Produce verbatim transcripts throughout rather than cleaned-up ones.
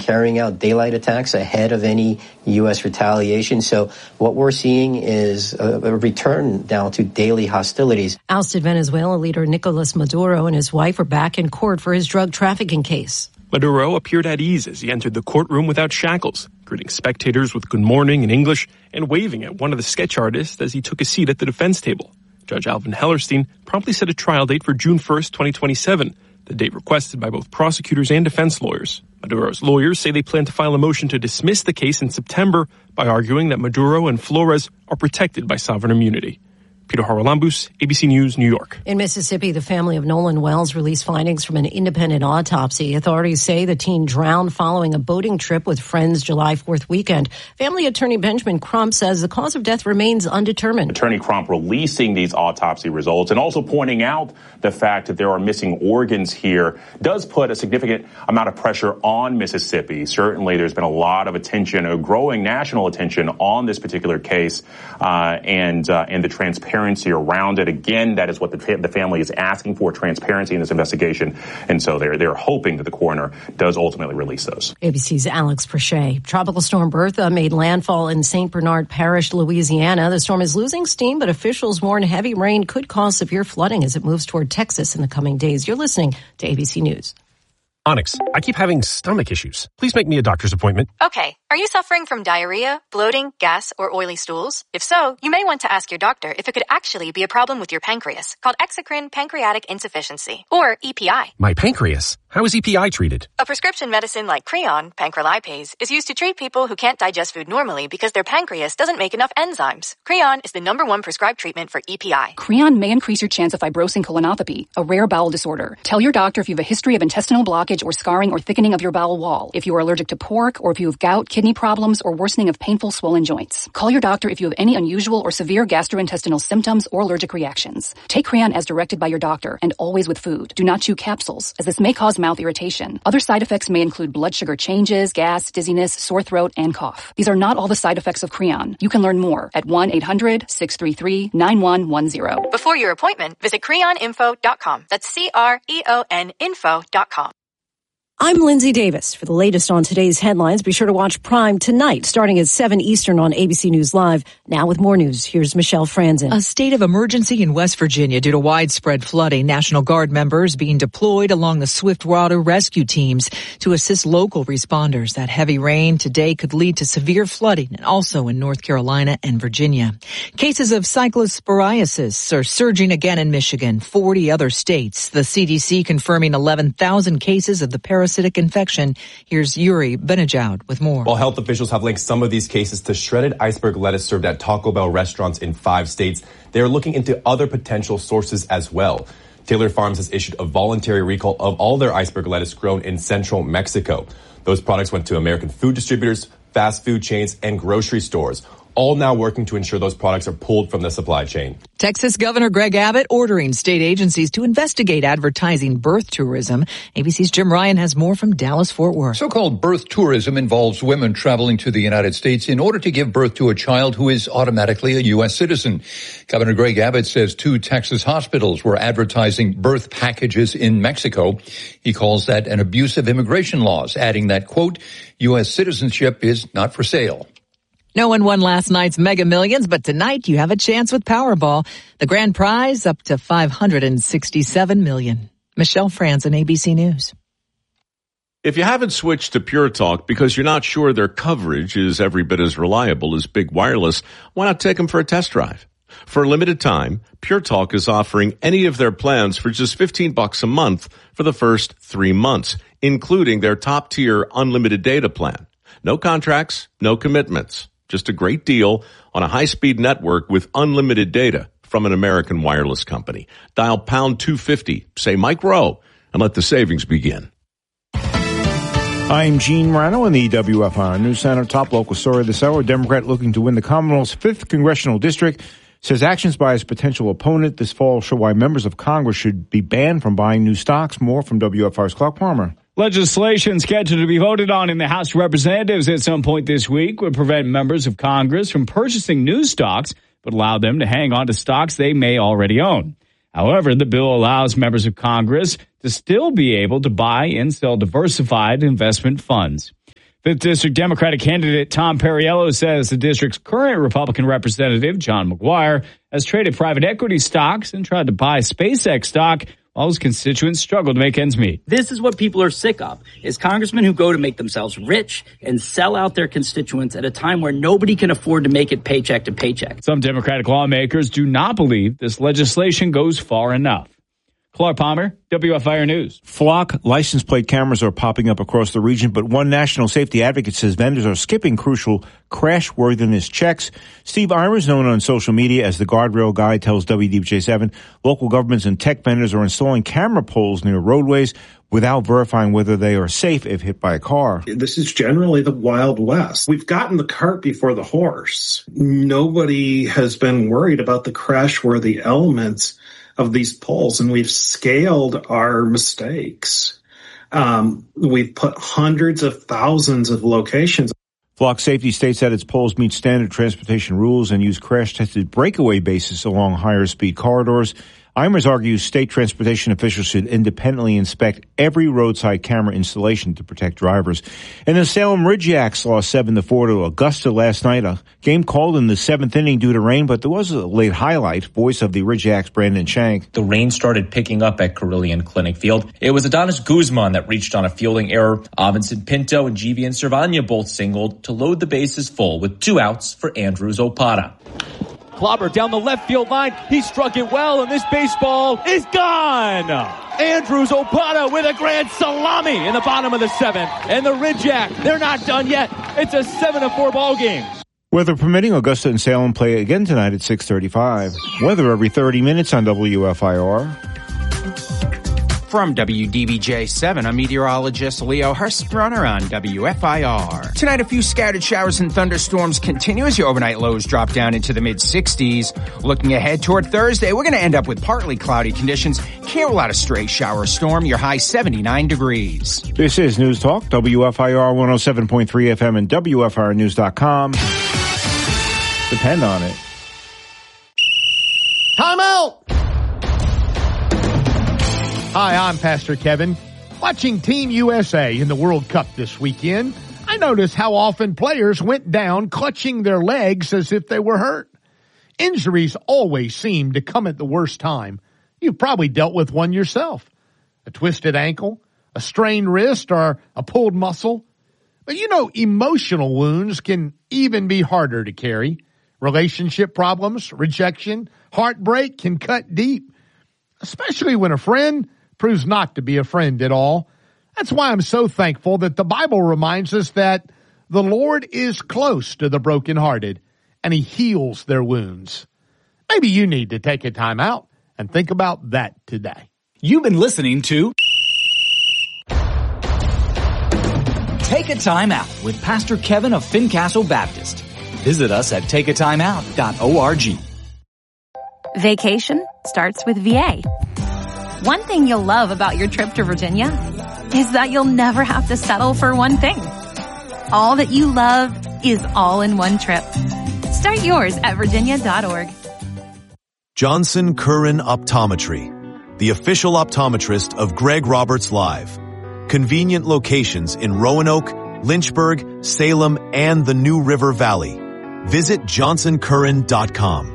carrying out daylight attacks ahead of any U S retaliation. So what we're seeing is a, a return now to daily hostilities. Ousted Venezuela leader Nicolas Maduro and his wife are back in court for his drug trafficking case. Maduro appeared at ease as he entered the courtroom without shackles, greeting spectators with good morning in English and waving at one of the sketch artists as he took a seat at the defense table. Judge Alvin Hellerstein promptly set a trial date for June first, twenty twenty-seven, the date requested by both prosecutors and defense lawyers. Maduro's lawyers say they plan to file a motion to dismiss the case in September by arguing that Maduro and Flores are protected by sovereign immunity. Peter Haralambous, A B C News, New York. In Mississippi, the family of Nolan Wells released findings from an independent autopsy. Authorities say the teen drowned following a boating trip with friends July fourth weekend. Family attorney Benjamin Crump says the cause of death remains undetermined. Attorney Crump releasing these autopsy results and also pointing out the fact that there are missing organs here does put a significant amount of pressure on Mississippi. Certainly, there's been a lot of attention, a growing national attention on this particular case uh, and uh, and the transparency around it. Again, that is what the, the family is asking for, transparency in this investigation. And so they're, they're hoping that the coroner does ultimately release those. A B C's Alex Prochet. Tropical storm Bertha made landfall in Saint Bernard Parish, Louisiana. The storm is losing steam, but officials warn heavy rain could cause severe flooding as it moves toward Texas in the coming days. You're listening to A B C News. Onyx, I keep having stomach issues. Please make me a doctor's appointment. Okay. Are you suffering from diarrhea, bloating, gas, or oily stools? If so, you may want to ask your doctor if it could actually be a problem with your pancreas, called exocrine pancreatic insufficiency, or E P I. My pancreas? How is E P I treated? A prescription medicine like Creon, pancrelipase, is used to treat people who can't digest food normally because their pancreas doesn't make enough enzymes. Creon is the number one prescribed treatment for E P I. Creon may increase your chance of fibrosing colonopathy, a rare bowel disorder. Tell your doctor if you have a history of intestinal blockage or scarring or thickening of your bowel wall, if you are allergic to pork, or if you have gout, kidney problems, or worsening of painful swollen joints. Call your doctor if you have any unusual or severe gastrointestinal symptoms or allergic reactions. Take Creon as directed by your doctor and always with food. Do not chew capsules, as this may cause mouth irritation. Other side effects may include blood sugar changes, gas, dizziness, sore throat, and cough. These are not all the side effects of Creon. You can learn more at one eight hundred six three three nine one one zero. Before your appointment, visit creon info dot com. That's C R E O N info dot com. I'm Lindsay Davis. For the latest on today's headlines, be sure to watch Prime tonight, starting at seven Eastern on A B C News Live. Now with more news, here's Michelle Franzen. A state of emergency in West Virginia due to widespread flooding. National Guard members being deployed along the Swiftwater rescue teams to assist local responders. That heavy rain today could lead to severe flooding, and also in North Carolina and Virginia. Cases of cyclosporiasis are surging again in Michigan, forty other states. The C D C confirming eleven thousand cases of the parasitic infection. Here's Yuri Benajoud with more. Well, health officials have linked some of these cases to shredded iceberg lettuce served at Taco Bell restaurants in five states. They are looking into other potential sources as well. Taylor Farms has issued a voluntary recall of all their iceberg lettuce grown in central Mexico. Those products went to American food distributors, fast food chains, and grocery stores, all now working to ensure those products are pulled from the supply chain. Texas Governor Greg Abbott ordering state agencies to investigate advertising birth tourism. A B C's Jim Ryan has more from Dallas-Fort Worth. So-called birth tourism involves women traveling to the United States in order to give birth to a child who is automatically a U S citizen. Governor Greg Abbott says two Texas hospitals were advertising birth packages in Mexico. He calls that an abuse of immigration laws, adding that, quote, U S citizenship is not for sale. No one won last night's Mega Millions, but tonight you have a chance with Powerball. The grand prize up to five hundred sixty-seven million dollars. Michelle Franzen, A B C News. If you haven't switched to Pure Talk because you're not sure their coverage is every bit as reliable as Big Wireless, why not take them for a test drive? For a limited time, Pure Talk is offering any of their plans for just fifteen bucks a month for the first three months, including their top-tier unlimited data plan. No contracts, no commitments. Just a great deal on a high-speed network with unlimited data from an American wireless company. Dial pound two fifty, say Mike Rowe, and let the savings begin. I'm Gene Morano in the W F R News Center. Top local story this hour. A Democrat looking to win the Commonwealth's fifth congressional district says actions by his potential opponent this fall show why members of Congress should be banned from buying new stocks. More from W F R's Clark Palmer. Legislation scheduled to be voted on in the House of Representatives at some point this week would prevent members of Congress from purchasing new stocks, but allow them to hang on to stocks they may already own. However, the bill allows members of Congress to still be able to buy and sell diversified investment funds. Fifth District Democratic candidate Tom Perriello says the district's current Republican representative, John McGuire, has traded private equity stocks and tried to buy SpaceX stock while his constituents struggle to make ends meet. This is what people are sick of, is congressmen who go to make themselves rich and sell out their constituents at a time where nobody can afford to make it paycheck to paycheck. Some Democratic lawmakers do not believe this legislation goes far enough. Clark Palmer, W F I R News. Flock license plate cameras are popping up across the region, but one national safety advocate says vendors are skipping crucial crashworthiness checks. Steve Imers, known on social media as the Guardrail Guy, tells W D B J seven local governments and tech vendors are installing camera poles near roadways without verifying whether they are safe if hit by a car. This is generally the Wild West. We've gotten the cart before the horse. Nobody has been worried about the crash-worthy elements of these poles, and we've scaled our mistakes. Um, we've put hundreds of thousands of locations. Flock Safety states that its poles meet standard transportation rules and use crash-tested breakaway bases along higher-speed corridors. Imers argues state transportation officials should independently inspect every roadside camera installation to protect drivers. And the Salem Ridge-Yaks lost seven to four to Augusta last night. A game called in the seventh inning due to rain, but there was a late highlight. Voice of the Ridge-Yaks, Brandon Shank. The rain started picking up at Carillion Clinic Field. It was Adonis Guzman that reached on a fielding error. Avinson Pinto and G V N Cervania both singled to load the bases full with two outs for Andrews Opata. Clobber down the left field line. He struck it well, and this baseball is gone. Andrews Opata with a grand salami in the bottom of the seventh. And the Ridge-Yaks, they're not done yet. It's a seven to four ball game. Weather permitting, Augusta and Salem play again tonight at six thirty-five. Weather every thirty minutes on W F I R. From W D B J seven, I'm meteorologist Leo Hurstrunner on W F I R. Tonight, a few scattered showers and thunderstorms continue as your overnight lows drop down into the mid-sixties. Looking ahead toward Thursday, we're going to end up with partly cloudy conditions. Can't rule out a stray shower or storm. Your high seventy-nine degrees. This is News Talk, W F I R one oh seven point three F M and W F I R news dot com. Depend on it. Time out! Hi, I'm Pastor Kevin. Watching Team U S A in the World Cup this weekend, I noticed how often players went down clutching their legs as if they were hurt. Injuries always seem to come at the worst time. You've probably dealt with one yourself. A twisted ankle, a strained wrist, or a pulled muscle. But you know, emotional wounds can even be harder to carry. Relationship problems, rejection, heartbreak can cut deep, especially when a friend proves not to be a friend at all. That's why I'm so thankful that the Bible reminds us that the Lord is close to the brokenhearted and he heals their wounds. Maybe you need to take a time out and think about that today. You've been listening to Take a Time Out with Pastor Kevin of Fincastle Baptist. Visit us at take a time out dot org. Vacation starts with V A. One thing you'll love about your trip to Virginia is that you'll never have to settle for one thing. All that you love is all in one trip. Start yours at virginia dot org. Johnson Curran Optometry, the official optometrist of Greg Roberts Live. Convenient locations in Roanoke, Lynchburg, Salem, and the New River Valley. Visit johnson curran dot com.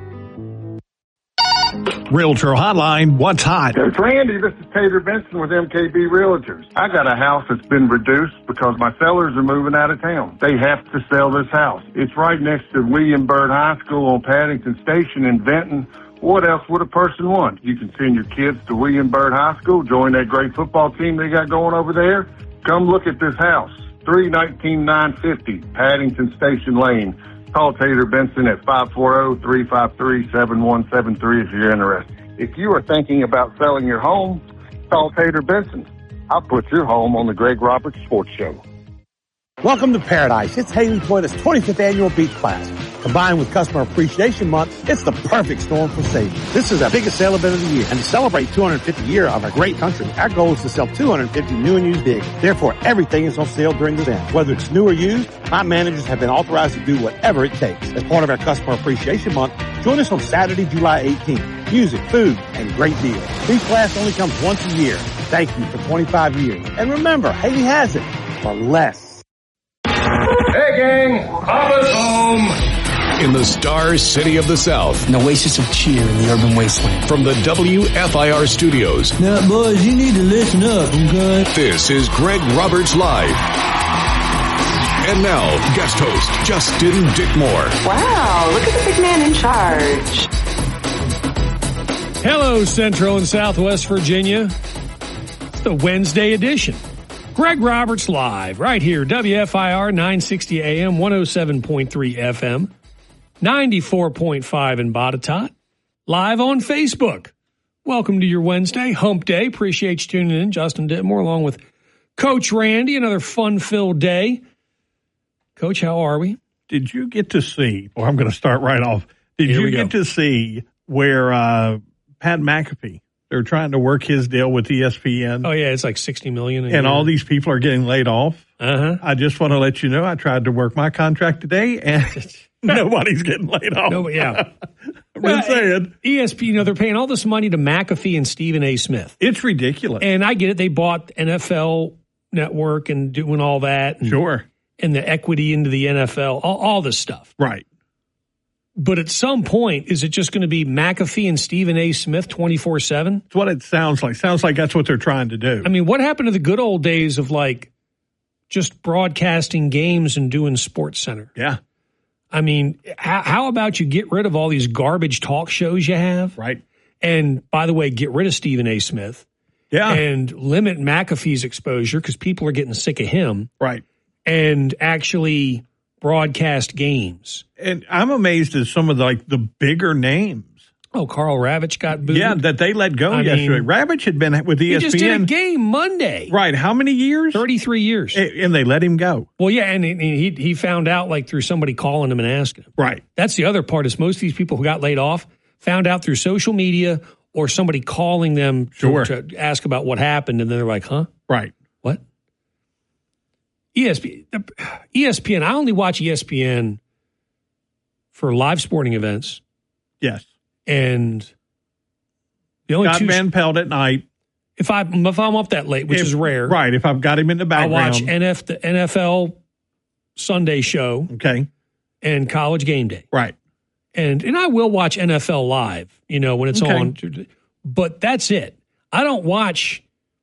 Realtor Hotline, what's hot? Randy, this is Tater Benson with M K B Realtors. I got a house that's been reduced because my sellers are moving out of town. They have to sell this house. It's right next to William Byrd High School on Paddington Station in Benton. What else would a person want? You can send your kids to William Byrd High School, join that great football team they got going over there. Come look at this house. three nineteen nine fifty Paddington Station Lane. Call Tater Benson at five four zero, three five three, seven one seven three if you're interested. If you are thinking about selling your home, call Tater Benson. I'll put your home on the Greg Roberts Sports Show. Welcome to Paradise. It's Haley Toyota's twenty-fifth annual beach class. Combined with Customer Appreciation Month, it's the perfect storm for savings. This is our biggest sale event of the year. And to celebrate two hundred fifty years of our great country, our goal is to sell two hundred fifty new and used vehicles. Therefore, everything is on sale during the event. Whether it's new or used, my managers have been authorized to do whatever it takes. As part of our Customer Appreciation Month, join us on Saturday, July eighteenth. Music, food, and great deals. Beach class only comes once a year. Thank you for twenty-five years. And remember, Haley has it for less. Hey, gang, Papa's home. In the Star City of the South. An oasis of cheer in the urban wasteland. From the W F I R studios. Now, boys, you need to listen up, okay? This is Greg Roberts Live. And now, guest host, Justin Dickmore. Wow, look at the big man in charge. Hello, Central and Southwest Virginia. It's the Wednesday edition. Greg Roberts Live, right here, W F I R nine sixty A M, one oh seven point three F M, ninety-four point five in Botetourt, live on Facebook. Welcome to your Wednesday, hump day. Appreciate you tuning in. Justin Dittmore along with Coach Randy. Another fun-filled day. Coach, how are we? Did you get to see, or I'm going to start right off, did Here you we get go. to see where uh, Pat McAfee, they're trying to work his deal with E S P N? Oh, yeah, it's like sixty million dollars a and year. all these people are getting laid off. Uh-huh. I just want to let you know I tried to work my contract today, and nobody's getting laid off. No, yeah. I'm just saying. E S P N, you know, they're paying all this money to McAfee and Stephen A. Smith. It's ridiculous. And I get it. They bought N F L Network and doing all that. And, sure. And the equity into the N F L, all, all this stuff. Right. But at some point, is it just going to be McAfee and Stephen A. Smith twenty-four seven? That's what it sounds like. Sounds like that's what they're trying to do. I mean, what happened to the good old days of like just broadcasting games and doing Sports Center? Yeah. I mean, how, how about you get rid of all these garbage talk shows you have? Right. And by the way, get rid of Stephen A. Smith. Yeah. And limit McAfee's exposure because people are getting sick of him. Right. And actually broadcast games. And I'm amazed at some of the, like the bigger names. Oh, Carl Ravitch got booed. Yeah, that they let go I yesterday. mean, Ravitch had been with E S P N. He just did a game Monday. Right. How many years? thirty-three years. And they let him go. Well, yeah, and he he found out like through somebody calling him and asking him. Right. That's the other part is most of these people who got laid off found out through social media or somebody calling them sure. to, to ask about what happened, and then they're like, huh? Right. What? E S P N, E S P N, I only watch E S P N for live sporting events. Yes. And the only got two Van Pelt at night. If I if I'm up that late, which if, is rare, right? If I've got him in the background, I watch N F the N F L Sunday show, okay, and College Game Day, right? And and I will watch N F L live, you know, when it's okay. on. But that's it. I don't watch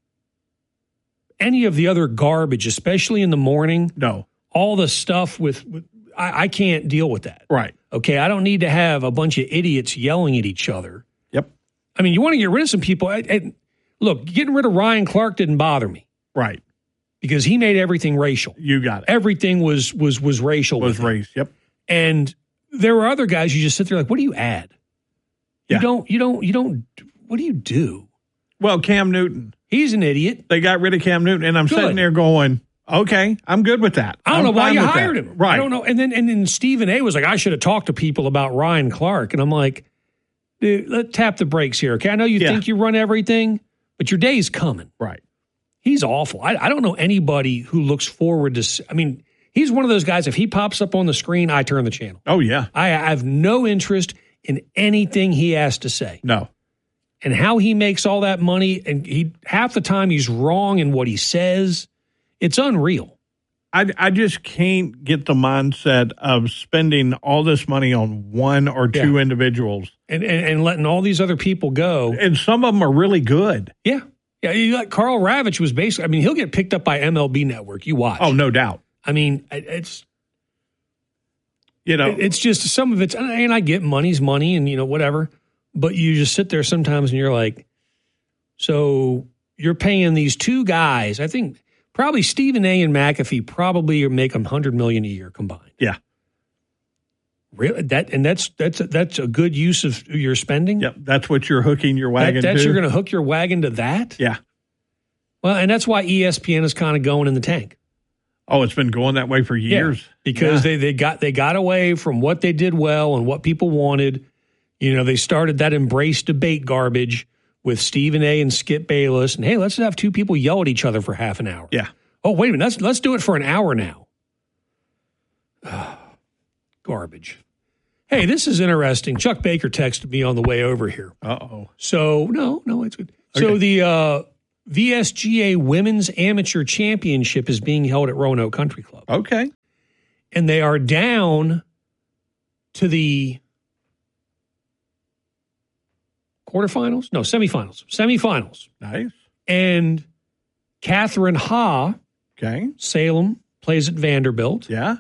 any of the other garbage, especially in the morning. No, all the stuff with, with I, I can't deal with that. Right. Okay, I don't need to have a bunch of idiots yelling at each other. Yep. I mean, you want to get rid of some people. I, I, look, getting rid of Ryan Clark didn't bother me. Right. Because he made everything racial. You got it. Everything was was was racial. Was race. Yep. And there were other guys you just sit there like, what do you add? You yeah. don't. You don't. You don't. What do you do? Well, Cam Newton. He's an idiot. They got rid of Cam Newton, and I'm good. sitting there going, okay, I'm good with that. I don't I'm know why you with hired that. him. Right. I don't know. And then and then Stephen A. was like, I should have talked to people about Ryan Clark. And I'm like, dude, let's tap the brakes here. Okay, I know you yeah. think you run everything, but your day's coming. Right. He's awful. I, I don't know anybody who looks forward to. I mean, he's one of those guys. If he pops up on the screen, I turn the channel. Oh yeah. I, I have no interest in anything he has to say. No. And how he makes all that money, and he half the time he's wrong in what he says. It's unreal. I, I just can't get the mindset of spending all this money on one or two yeah. individuals. And, and and letting all these other people go. And some of them are really good. Yeah. Yeah, you like Carl Ravitch was basically, I mean, he'll get picked up by M L B Network. You watch. Oh, no doubt. I mean, it's, you know, it's just some of it's, and I get money's money and, you know, whatever. But you just sit there sometimes and you're like, so you're paying these two guys, I think probably Stephen A. and McAfee probably make them one hundred million dollars a year combined. Yeah. Really? That and that's that's a, that's a good use of your spending? Yep. That's what you're hooking your wagon that, that's to. You're going to hook your wagon to that? Yeah. Well, and that's why E S P N is kind of going in the tank. Oh, it's been going that way for years. Yeah, because yeah. they, they got they got away from what they did well and what people wanted. You know, they started that embrace debate garbage with Stephen A. and Skip Bayless. And, hey, let's have two people yell at each other for half an hour. Yeah. Oh, wait a minute. Let's, let's do it for an hour now. Garbage. Hey, this is interesting. Chuck Baker texted me on the way over here. Uh-oh. So, no, no, it's good. Okay. So the uh, V S G A Women's Amateur Championship is being held at Roanoke Country Club. Okay. and they are down to the quarterfinals? No, semifinals. Semifinals. Nice. And Catherine Ha, okay, Salem, plays at Vanderbilt. Yeah.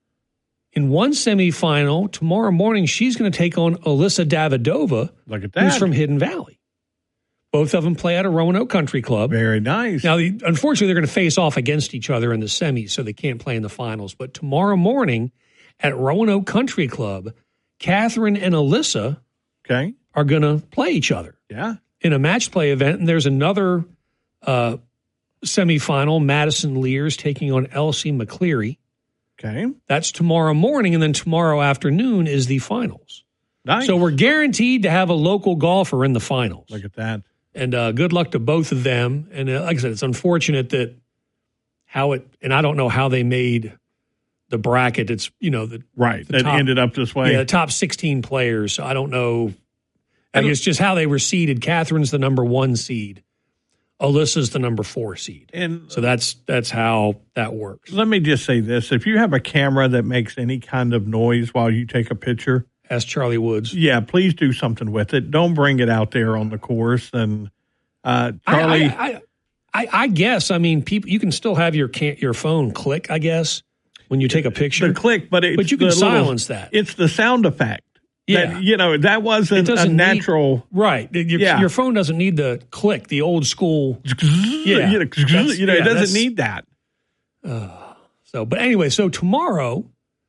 In one semifinal, tomorrow morning, she's going to take on Alyssa Davidova, Look at that. who's from Hidden Valley. Both of them play at a Roanoke Country Club. Very nice. Now, the, unfortunately, they're going to face off against each other in the semis, so they can't play in the finals. But tomorrow morning at Roanoke Country Club, Catherine and Alyssa okay. are going to play each other. Yeah. In a match play event, and there's another uh, semifinal, Madison Lears taking on Elsie McCleary. Okay. That's tomorrow morning, and then tomorrow afternoon is the finals. Nice. So we're guaranteed to have a local golfer in the finals. Look at that. And uh, good luck to both of them. And uh, like I said, it's unfortunate that how it, and I don't know how they made the bracket. It's, you know, the right. The that top, ended up this way. Yeah, the top sixteen players. So I don't know. I guess just how they were seeded. Catherine's the number one seed. Alyssa's the number four seed. And so that's that's how that works. Let me just say this. If you have a camera that makes any kind of noise while you take a picture, ask Charlie Woods. Yeah, please do something with it. Don't bring it out there on the course. And uh, Charlie, I, I, I, I guess. I mean, people. You can still have your can, your phone click. I guess when you take a picture, the click, but it's but you can the silence little, that. It's the sound effect. Yeah, that, you know that wasn't a natural. Need, right, your, yeah. your phone doesn't need the click, the old school. Yeah, you know, you know yeah, it doesn't need that. Uh, so, but anyway, so tomorrow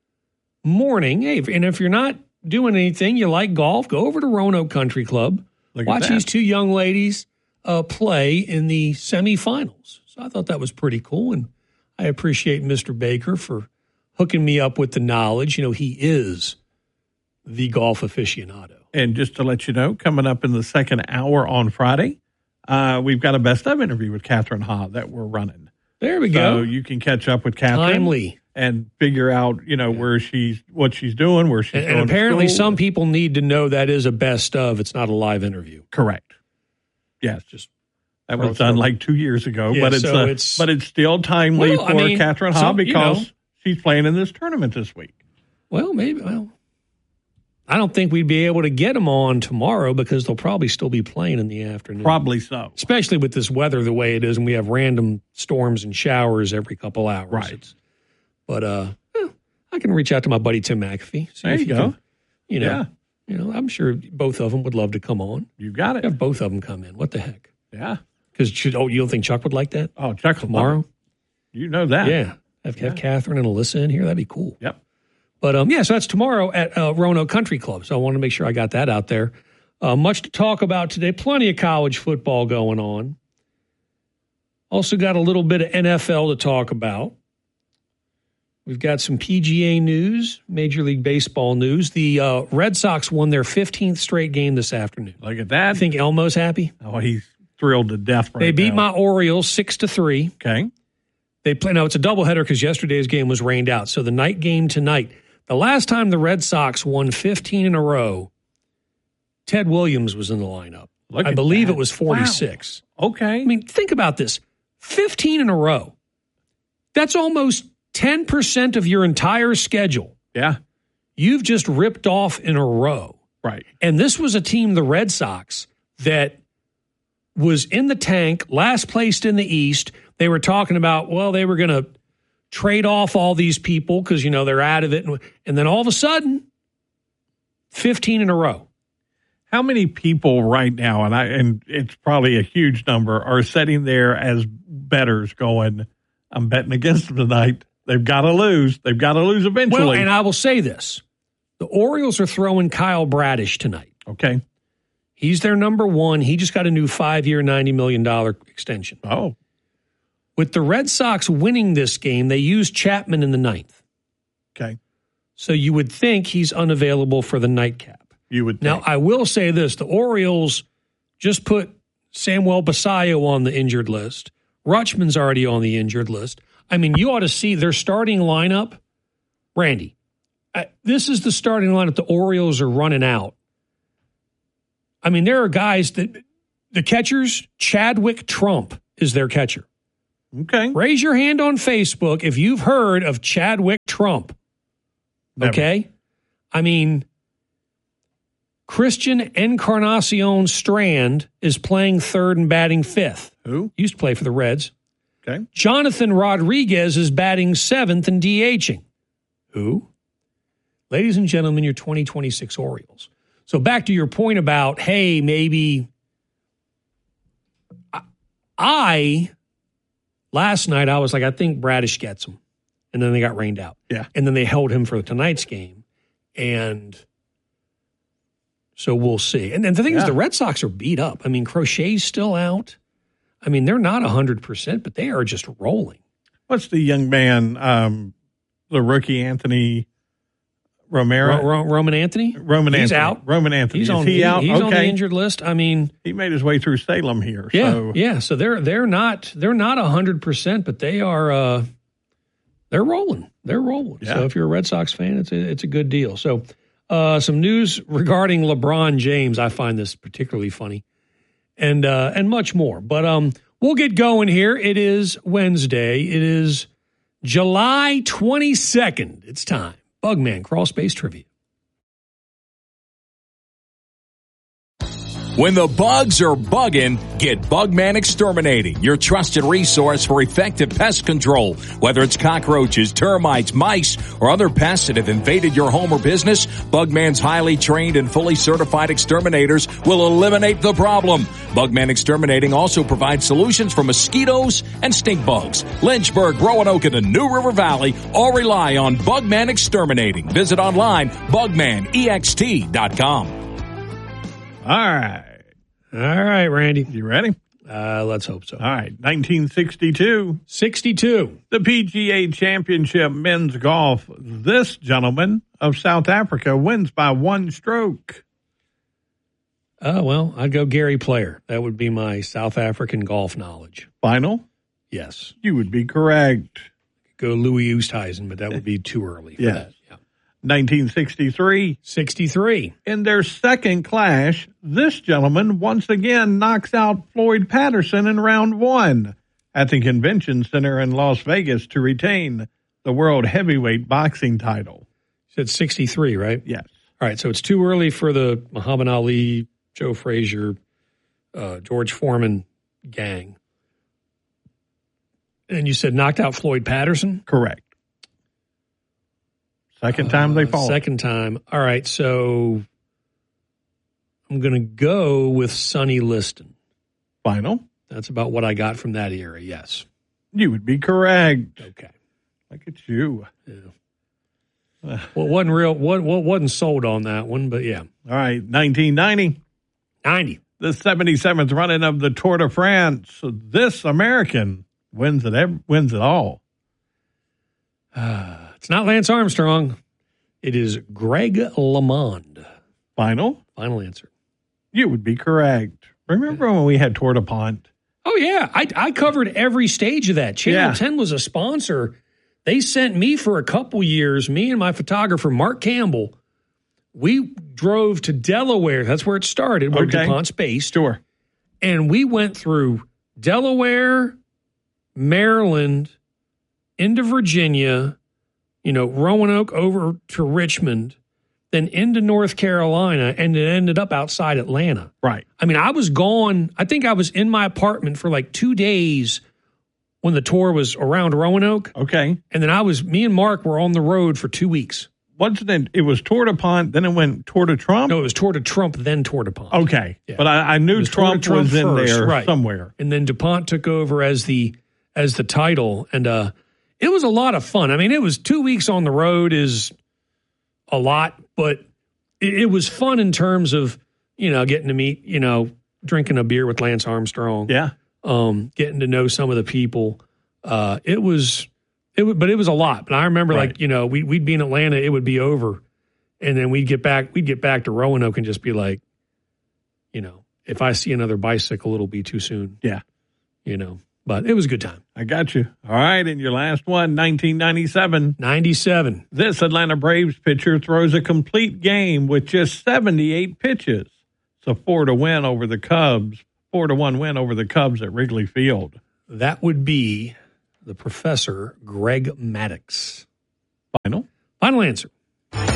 morning, hey, and if you're not doing anything, you like golf, go over to Roanoke Country Club. Watch these two young ladies uh, play in the semifinals. So I thought that was pretty cool, and I appreciate Mister Baker for hooking me up with the knowledge. You know, he is the golf aficionado. And just to let you know, coming up in the second hour on Friday, uh, we've got a best of interview with Catherine Ha that we're running. There we so go. So you can catch up with Catherine. Timely. And figure out, you know, where she's, what she's doing, where she's and, going and apparently to school. Some people need to know that is a best of. It's not a live interview. Correct. Yes. Just that was done like two years ago, yeah, but it's, so uh, it's but it's still timely well, for I mean, Catherine Ha some, because you know, she's playing in this tournament this week. Well, maybe. Well, I don't think we'd be able to get them on tomorrow because they'll probably still be playing in the afternoon. Probably so. Especially with this weather the way it is, and we have random storms and showers every couple hours. Right. It's, but uh, eh, I can reach out to my buddy Tim McAfee. See there if you he go. Can, you know, yeah. you know, I'm sure both of them would love to come on. You got it. Have both of them come in. What the heck? Yeah. Because oh, you don't think Chuck would like that? Oh, Chuck tomorrow. You know that. Yeah. Have, have yeah. Catherine and Alyssa in here. That'd be cool. Yep. But, um, yeah, so that's tomorrow at uh, Roanoke Country Club. So I want to make sure I got that out there. Uh, much to talk about today. Plenty of college football going on. Also got a little bit of N F L to talk about. We've got some P G A news, Major League Baseball news. The uh, Red Sox won their fifteenth straight game this afternoon. Look at that. I think Elmo's happy. Oh, he's thrilled to death right They beat now. my Orioles six to three. Okay. They play now. It's a doubleheader because yesterday's game was rained out. So the night game tonight. The last time the Red Sox won fifteen in a row, Ted Williams was in the lineup. Look I at believe that. it was forty-six. Wow. Okay. I mean, think about this. fifteen in a row. That's almost ten percent of your entire schedule. Yeah. You've just ripped off in a row. Right. And this was a team, the Red Sox, that was in the tank, last placed in the East. They were talking about, well, they were going to trade off all these people because, you know, they're out of it. And, and then all of a sudden, fifteen in a row. How many people right now, and I and it's probably a huge number, are sitting there as bettors going, I'm betting against them tonight. They've got to lose. They've got to lose eventually. Well, and I will say this. The Orioles are throwing Kyle Bradish tonight. Okay. He's their number one. He just got a new five-year, ninety million dollars extension. Oh. With the Red Sox winning this game, they used Chapman in the ninth. Okay. So you would think he's unavailable for the nightcap. You would think. Now, I will say this. The Orioles just put Samuel Basallo on the injured list. Rutschman's already on the injured list. I mean, you ought to see their starting lineup. Randy, uh, this is the starting lineup the Orioles are running out. I mean, there are guys that the catchers, Chadwick Trump is their catcher. Okay. Raise your hand on Facebook if you've heard of Chadwick Trump. Never. Okay? I mean, Christian Encarnacion Strand is playing third and batting fifth. Who? Used to play for the Reds. Okay. Jonathan Rodriguez is batting seventh and DHing. Who? Ladies and gentlemen, your twenty twenty-six Orioles. So back to your point about, hey, maybe I, I last night I was like, I think Bradish gets him. And then they got rained out. Yeah. And then they held him for tonight's game. And so we'll see. And then the thing yeah. is, the Red Sox are beat up. I mean, Crochet's still out. I mean, they're not one hundred percent, but they are just rolling. What's the young man, um, the rookie Anthony Romero? Ro- Ro- Roman Anthony? Roman He's Anthony. out. Roman Anthony. He's Is on, he he, out? He's okay. on the injured list. I mean, he made his way through Salem here. Yeah, so. yeah. So they're they're not they're not one hundred percent, but they are uh, they're rolling. They're rolling. Yeah. So if you're a Red Sox fan, it's a, it's a good deal. So uh, some news regarding LeBron James. I find this particularly funny, and uh, and much more. But um, we'll get going here. It is Wednesday. It is July twenty-second. It's time. Bugman Crawl Space Trivia. When the bugs are bugging, get Bugman Exterminating, your trusted resource for effective pest control. Whether it's cockroaches, termites, mice, or other pests that have invaded your home or business, Bugman's highly trained and fully certified exterminators will eliminate the problem. Bugman Exterminating also provides solutions for mosquitoes and stink bugs. Lynchburg, Roanoke, and the New River Valley all rely on Bugman Exterminating. Visit online, bugman e x t dot com. All right. All right, Randy. You ready? Uh, let's hope so. All right. nineteen sixty-two. sixty-two. The P G A Championship men's golf. This gentleman of South Africa wins by one stroke. Oh, well, I'd go Gary Player. That would be my South African golf knowledge. Final? Yes. You would be correct. Go Louis Oosthuizen, but that would be too early for yes. that. Yeah. nineteen sixty-three. sixty-three. In their second clash, this gentleman once again knocks out Floyd Patterson in round one at the Convention Center in Las Vegas to retain the World Heavyweight Boxing title. You said sixty-three, right? Yes. All right, so it's too early for the Muhammad Ali, Joe Frazier, uh, George Foreman gang. And you said knocked out Floyd Patterson? Correct. Second time they uh, fought. Second time. All right, so I'm going to go with Sonny Liston. Final? That's about what I got from that era, yes. You would be correct. Okay. Look at you. Yeah. Well, wasn't real. What what wasn't sold on that one, but yeah. All right, nineteen ninety. ninety. The seventy-seventh running of the Tour de France. This American wins it. Every, wins it all. Uh, it's not Lance Armstrong. It is Greg LeMond. Final? Final answer. You would be correct. Remember when we had Tour de Pont? Oh, yeah. I, I covered every stage of that. Channel yeah. ten was a sponsor. They sent me for a couple years, me and my photographer, Mark Campbell. We drove to Delaware. That's where it started, where okay. DuPont's based. Sure. And we went through Delaware, Maryland, into Virginia, you know, Roanoke over to Richmond, then into North Carolina, and it ended up outside Atlanta. Right. I mean, I was gone. I think I was in my apartment for like two days when the tour was around Roanoke. Okay. And then I was, me and Mark were on the road for two weeks. Wasn't it? It was Tour de Pont, then it went Tour de Trump? No, it was Tour de Trump, then Tour de Pont. Okay. Yeah. But I, I knew Trump, Trump was in first, there right. somewhere. And then DuPont took over as the as the title. And uh, it was a lot of fun. I mean, it was two weeks on the road is a lot, but it, it was fun in terms of, you know, getting to meet, you know, drinking a beer with Lance Armstrong. Yeah. Um, getting to know some of the people. Uh, it was, it was, but it was a lot. But I remember right. like, you know, we, we'd be in Atlanta, it would be over. And then we'd get back, we'd get back to Roanoke and just be like, you know, if I see another bicycle, it'll be too soon. Yeah. You know, but it was a good time. I got you. All right. And your last one, nineteen ninety-seven. ninety-seven. This Atlanta Braves pitcher throws a complete game with just seventy-eight pitches. It's a four to win over the Cubs, four to one win over the Cubs at Wrigley Field. That would be the Professor Greg Maddux. Final? Final answer.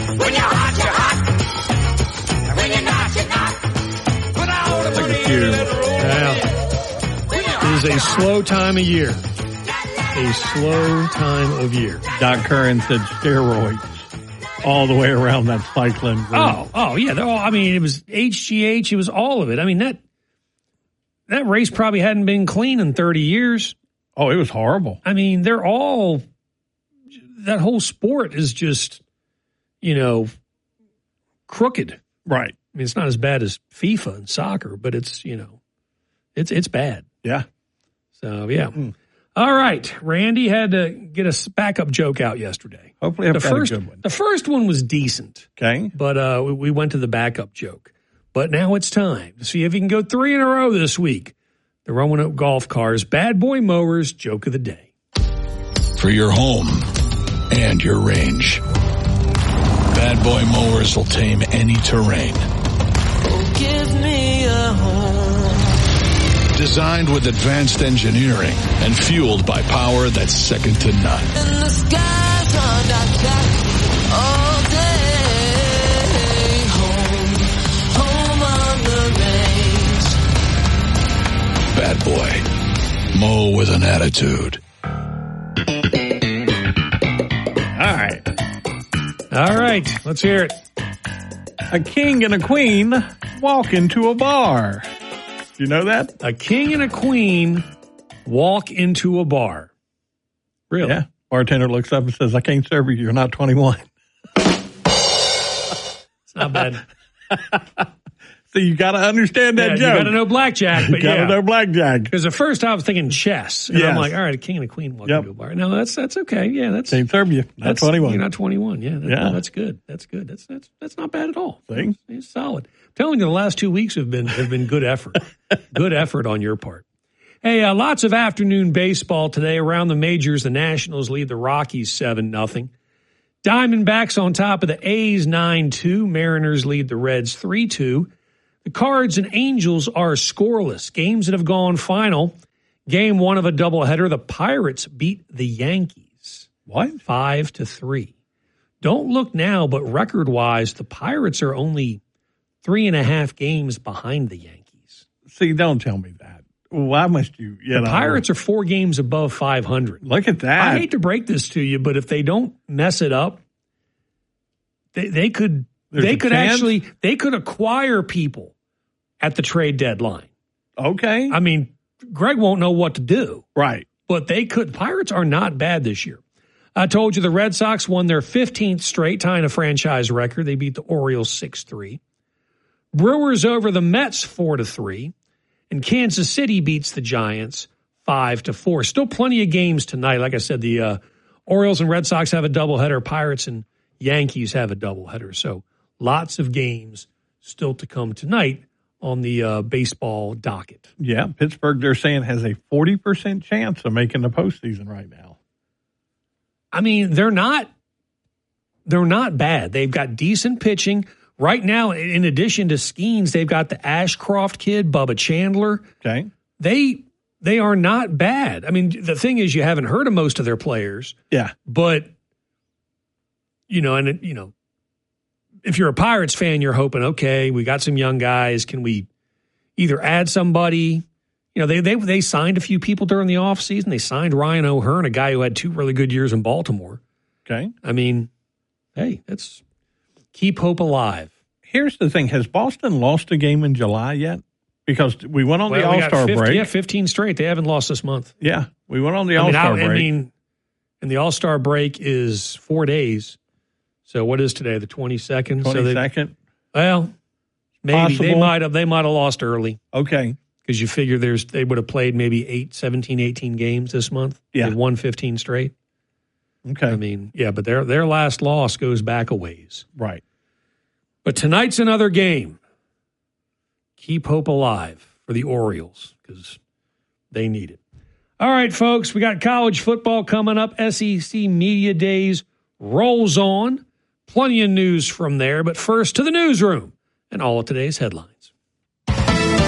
When you're hot, you're hot. And when you're not, you're not. Put out a money and let it roll. Yeah. It is a slow time of year. A slow time of year. Doc Curran said steroids all the way around that cycling group. Oh, oh yeah. They're all, I mean, it was H G H. It was all of it. I mean, that that race probably hadn't been clean in thirty years. Oh, it was horrible. I mean, they're all, that whole sport is just, you know, crooked. Right. I mean, it's not as bad as FIFA and soccer, but it's, you know, it's it's bad. Yeah. So, yeah. Mm. All right. Randy had to get a backup joke out yesterday. Hopefully I've the got first, a good one. The first one was decent. Okay. But uh, we went to the backup joke. But now it's time to see if you can go three in a row this week. The Roanoke Golf Cars Bad Boy Mowers Joke of the Day. For your home and your range, Bad Boy Mowers will tame any terrain. Oh, give me a home. Designed with advanced engineering and fueled by power that's second to none. And the skies are not black all day. Home, home on the range. Bad Boy. Mow with an attitude. All right. All right. Let's hear it. A king and a queen walk into a bar. Do you know that? A king and a queen walk into a bar. Really? Yeah. Bartender looks up and says, I can't serve you. You're not twenty-one. It's not bad. So you got to understand that yeah, joke. You got to know blackjack. But you got to yeah. know blackjack. Because at first I was thinking chess. And yes. I'm like, all right, a king and a queen walk yep. into a bar. No, that's that's okay. Yeah, that's. Can't serve you. Not that's, twenty-one. You're not twenty-one. Yeah, that, yeah. that's good. That's good. That's that's that's not bad at all. See? It's, it's solid. I'm telling you, the last two weeks have been have been good effort. Good effort on your part. Hey, uh, lots of afternoon baseball today around the majors. The Nationals lead the Rockies seven nothing. Diamondbacks on top of the A's nine two. Mariners lead the Reds three two. The Cards and Angels are scoreless. Games that have gone final. Game one of a doubleheader. The Pirates beat the Yankees. What? Five to three. Don't look now, but record-wise, the Pirates are only three and a half games behind the Yankees. See, don't tell me that. Why must you? you the know. Pirates are four games above five hundred. Look at that. I hate to break this to you, but if they don't mess it up, they, they could There's they a could chance? actually they could acquire people at the trade deadline. Okay. I mean, Greg won't know what to do. Right. But they could. Pirates are not bad this year. I told you the Red Sox won their fifteenth straight, tying a franchise record. They beat the Orioles six three. Brewers over the Mets four to three. And Kansas City beats the Giants five to four. Still plenty of games tonight. Like I said, the uh, Orioles and Red Sox have a doubleheader. Pirates and Yankees have a doubleheader. So lots of games still to come tonight on the uh, baseball docket. Yeah, Pittsburgh, they're saying, has a forty percent chance of making the postseason right now. I mean, they're not they're not bad. They've got decent pitching. Right now, in addition to Skeens, they've got the Ashcroft kid, Bubba Chandler. Okay. They they are not bad. I mean, the thing is, you haven't heard of most of their players. Yeah. But, you know, and, you know, if you're a Pirates fan, you're hoping, okay, we got some young guys. Can we either add somebody? You know, they they they signed a few people during the offseason. They signed Ryan O'Hearn, a guy who had two really good years in Baltimore. Okay. I mean, hey, that's keep hope alive. Here's the thing. Has Boston lost a game in July yet? Because we went on well, the we All-Star fifty, break. Yeah, fifteen straight. They haven't lost this month. Yeah, we went on the I mean, All-Star I, break. I mean, and the All-Star break is four days. So what is today? The twenty-second? twenty-second? So they, well, maybe Possible. they might have they might have lost early. Okay. Because you figure there's they would have played maybe eight, seventeen, eighteen games this month. Yeah. They've won fifteen straight. Okay. I mean, yeah, but their their last loss goes back a ways. Right. But tonight's another game. Keep hope alive for the Orioles because they need it. All right, folks, we got college football coming up. S E C Media Days rolls on. Plenty of news from there. But first to the newsroom and all of today's headlines.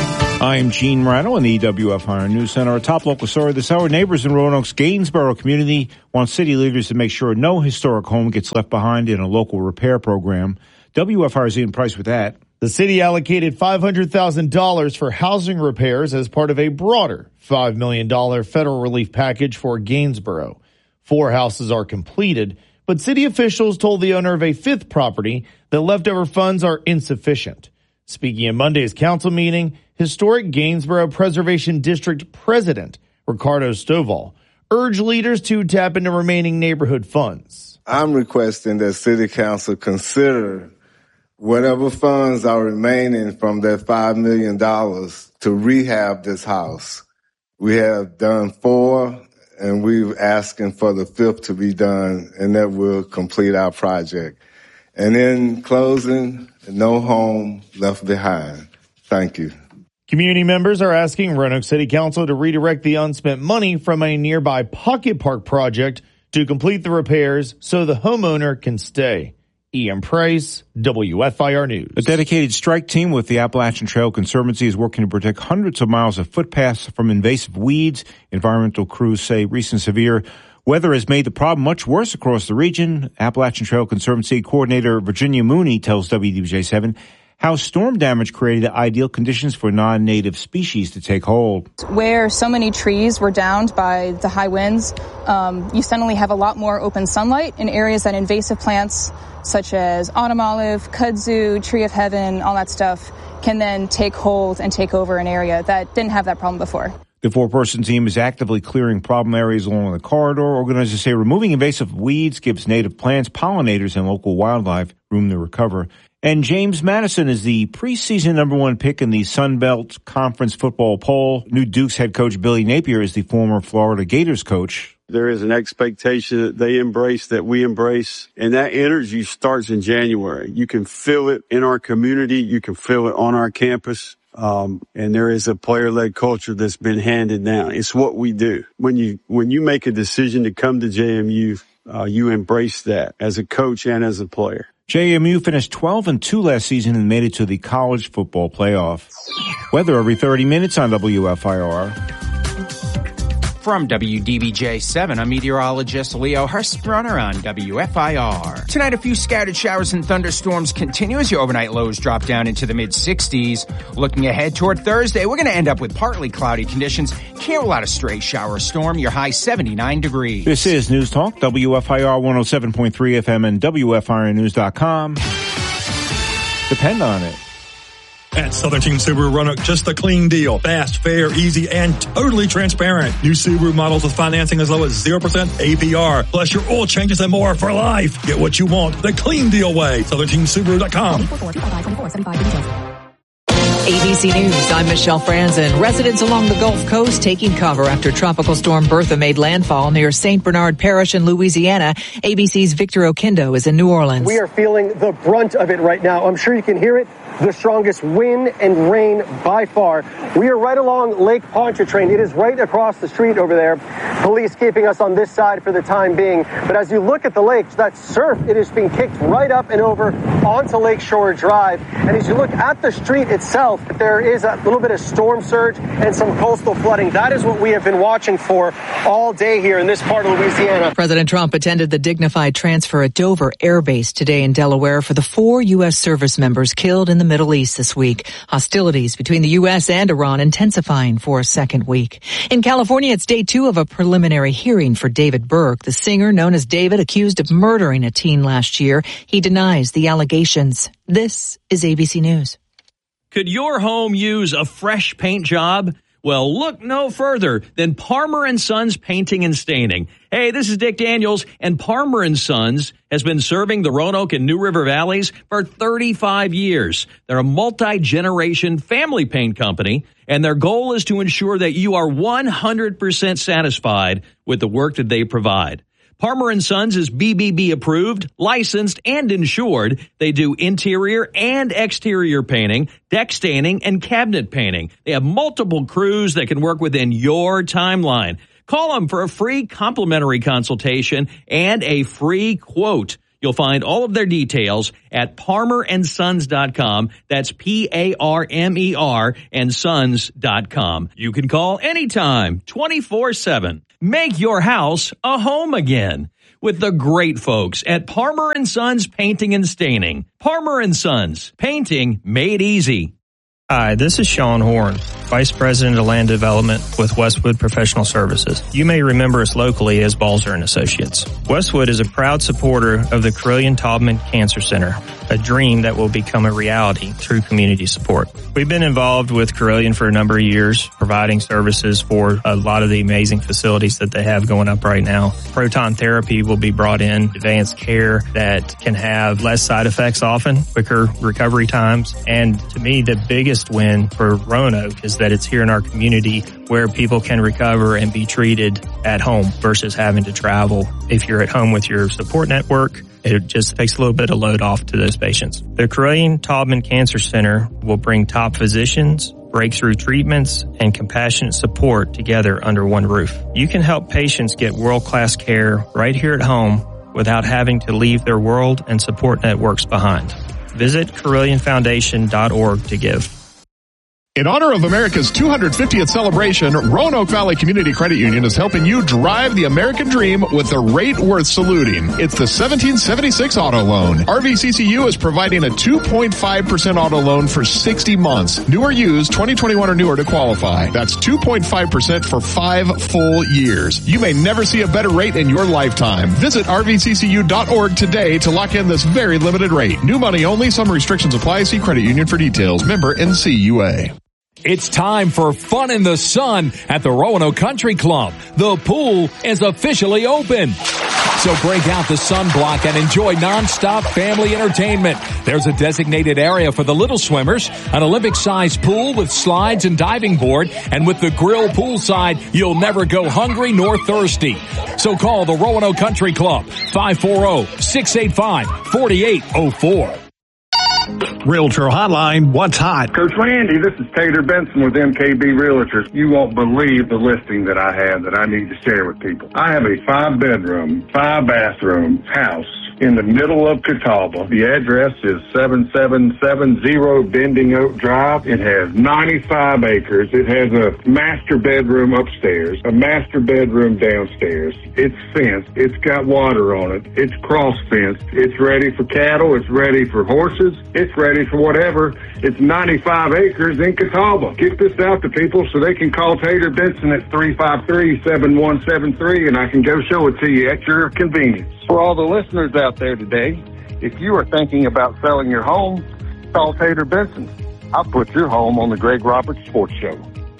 I'm Gene Morano in the W F I R News Center. Our top local story this hour. Neighbors in Roanoke's Gainsborough community want city leaders to make sure no historic home gets left behind in a local repair program. W F I R's Ian Price with that. The city allocated five hundred thousand dollars for housing repairs as part of a broader five million dollars federal relief package for Gainsborough. Four houses are completed, but city officials told the owner of a fifth property that leftover funds are insufficient. Speaking at Monday's council meeting, historic Gainsborough Preservation District President Ricardo Stovall urged leaders to tap into remaining neighborhood funds. I'm requesting that City Council consider whatever funds are remaining from that five million dollars to rehab this house. We have done four, and we're asking for the fifth to be done, and that will complete our project. And in closing, no home left behind. Thank you. Community members are asking Roanoke City Council to redirect the unspent money from a nearby Pocket Park project to complete the repairs so the homeowner can stay. Ian Price, W F I R News. A dedicated strike team with the Appalachian Trail Conservancy is working to protect hundreds of miles of footpaths from invasive weeds. Environmental crews say recent severe weather has made the problem much worse across the region. Appalachian Trail Conservancy Coordinator Virginia Mooney tells W D B J seven how storm damage created ideal conditions for non-native species to take hold. Where so many trees were downed by the high winds, um, you suddenly have a lot more open sunlight in areas that invasive plants such as autumn olive, kudzu, tree of heaven, all that stuff can then take hold and take over an area that didn't have that problem before. The four-person team is actively clearing problem areas along the corridor. Organizers say removing invasive weeds gives native plants, pollinators, and local wildlife room to recover. And James Madison is the preseason number one pick in the Sun Belt Conference football poll. New Dukes head coach Billy Napier is the former Florida Gators coach. There is an expectation that they embrace, that we embrace, and that energy starts in January. You can feel it in our community. You can feel it on our campus. Um, and there is a player-led culture that's been handed down. It's what we do. When you, when you make a decision to come to J M U, uh, you embrace that as a coach and as a player. J M U finished twelve and two last season and made it to the college football playoff. Weather every thirty minutes on W F I R. From W D B J seven, I'm meteorologist Leo Hurstrunner on W F I R. Tonight, a few scattered showers and thunderstorms continue as your overnight lows drop down into the mid-sixties. Looking ahead toward Thursday, we're going to end up with partly cloudy conditions. Can't rule out a stray shower or storm. Your high seventy-nine degrees. This is News Talk, W F I R one oh seven point three F M and W F I R news dot com. Depend on it. At Southern Team Subaru Roanoke, just a clean deal. Fast, fair, easy, and totally transparent. New Subaru models with financing as low as zero percent A P R. Plus your oil changes and more for life. Get what you want the clean deal way. Southern Team Subaru dot com. A B C News, I'm Michelle Franzen. Residents along the Gulf Coast taking cover after Tropical Storm Bertha made landfall near Saint Bernard Parish in Louisiana. A B C's Victor Oquendo is in New Orleans. We are feeling the brunt of it right now. I'm sure you can hear it. The strongest wind and rain by far. We are right along Lake Pontchartrain. It is right across the street over there. Police keeping us on this side for the time being. But as you look at the lake, that surf, it is being kicked right up and over onto Lakeshore Drive. And as you look at the street itself, there is a little bit of storm surge and some coastal flooding. That is what we have been watching for all day here in this part of Louisiana. President Trump attended the dignified transfer at Dover Air Base today in Delaware for the four U S service members killed in the Middle East this week. Hostilities between the U S and Iran intensifying for a second week. In California, it's day two of a preliminary hearing for David Burke, the singer known as David, accused of murdering a teen last year. He denies the allegations. This is A B C News. Could your home use a fresh paint job? Well, look no further than Parmer and Sons Painting and Staining. Hey, this is Dick Daniels, and Parmer and Sons has been serving the Roanoke and New River Valleys for thirty-five years. They're a multi-generation family paint company, and their goal is to ensure that you are one hundred percent satisfied with the work that they provide. Parmer and Sons is B B B approved, licensed, and insured. They do interior and exterior painting, deck staining, and cabinet painting. They have multiple crews that can work within your timeline. Call them for a free complimentary consultation and a free quote. You'll find all of their details at palmer and sons dot com. That's P A R M E R and sons dot com. You can call anytime, twenty-four seven. Make your house a home again with the great folks at Palmer and Sons Painting and Staining. Palmer and Sons, painting made easy. Hi, this is Sean Horn, Vice President of Land Development with Westwood Professional Services. You may remember us locally as Balzer and Associates. Westwood is a proud supporter of the Carilion Taubman Cancer Center, a dream that will become a reality through community support. We've been involved with Carilion for a number of years, providing services for a lot of the amazing facilities that they have going up right now. Proton therapy will be brought in, advanced care that can have less side effects often, quicker recovery times, and to me, the biggest win for Roanoke is that it's here in our community where people can recover and be treated at home versus having to travel. If you're at home with your support network, it just takes a little bit of load off to those patients. The Carilion Taubman Cancer Center will bring top physicians, breakthrough treatments, and compassionate support together under one roof. You can help patients get world-class care right here at home without having to leave their world and support networks behind. Visit Carilion Foundation dot org to give. In honor of America's two hundred fiftieth celebration, Roanoke Valley Community Credit Union is helping you drive the American dream with a rate worth saluting. It's the seventeen seventy-six auto loan. R V C C U is providing a two point five percent auto loan for sixty months. New or used, twenty twenty-one or newer to qualify. That's two point five percent for five full years. You may never see a better rate in your lifetime. Visit R V C C U dot org today to lock in this very limited rate. New money only. Some restrictions apply. See credit union for details. Member N C U A. It's time for fun in the sun at the Roanoke Country Club. The pool is officially open. So break out the sunblock and enjoy nonstop family entertainment. There's a designated area for the little swimmers, an Olympic-sized pool with slides and diving board, and with the grill poolside, you'll never go hungry nor thirsty. So call the Roanoke Country Club, five four zero, six eight five, four eight zero four. Realtor Hotline, what's hot? Coach Randy, this is Taylor Benson with M K B Realtors. You won't believe the listing that I have that I need to share with people. I have a five-bedroom, five-bathroom house in the middle of Catawba. The address is seven seven seven zero Bending Oak Drive. It has ninety-five acres. It has a master bedroom upstairs, a master bedroom downstairs. It's fenced. It's got water on it. It's cross-fenced. It's ready for cattle. It's ready for horses. It's ready for whatever. It's ninety-five acres in Catawba. Get this out to people so they can call Taylor Benson at three five three, seven one seven three, and I can go show it to you at your convenience. For all the listeners out there today, if you are thinking about selling your home, call Taylor Benson. I'll put your home on the Greg Roberts Sports Show.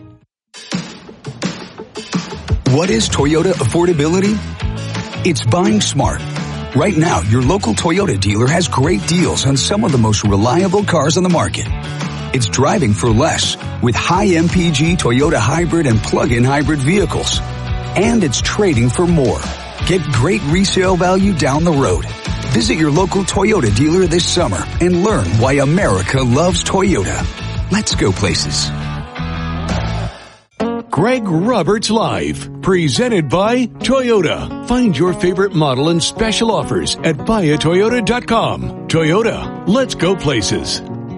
What is Toyota affordability? It's buying smart. Right now, your local Toyota dealer has great deals on some of the most reliable cars on the market. It's driving for less with high M P G Toyota hybrid and plug-in hybrid vehicles. And it's trading for more. Get great resale value down the road. Visit your local Toyota dealer this summer and learn why America loves Toyota. Let's go places. Greg Roberts Live, presented by Toyota. Find your favorite model and special offers at buy a toyota dot com. Toyota, let's go places.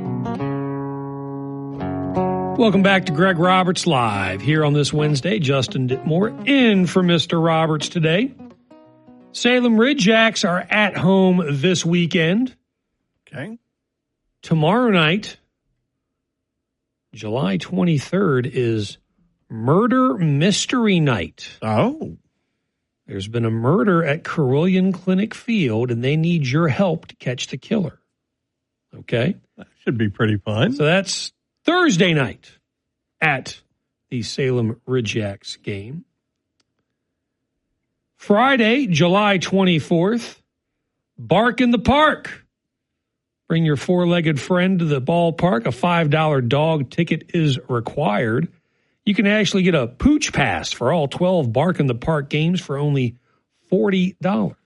Welcome back to Greg Roberts Live here on this Wednesday. Justin Ditmore in for Mister Roberts today. Salem Ridgeacs are at home this weekend. Okay. Tomorrow night, July twenty-third, is Murder Mystery Night. Oh. There's been a murder at Carilion Clinic Field, and they need your help to catch the killer. Okay? That should be pretty fun. So that's Thursday night at the Salem Ridgeacs game. Friday, July twenty-fourth, Bark in the Park. Bring your four-legged friend to the ballpark. A five dollar dog ticket is required. You can actually get a pooch pass for all twelve Bark in the Park games for only forty dollars.